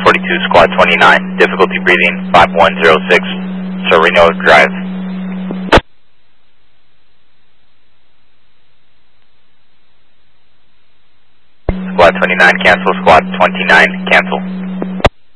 42, Squad 29, difficulty breathing, 5106, Sereno Drive. Squad 29, cancel, Squad 29, cancel.